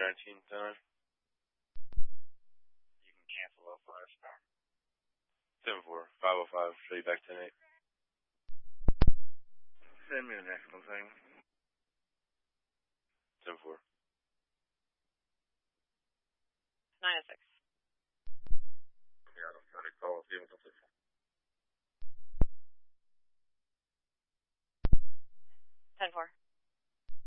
19, 10. You can cancel 05. 10-4, 505, show you back 10-8. Send me the next one thing. 10-4. 906. Yeah, I'm trying to call, see what's up there. 10-4.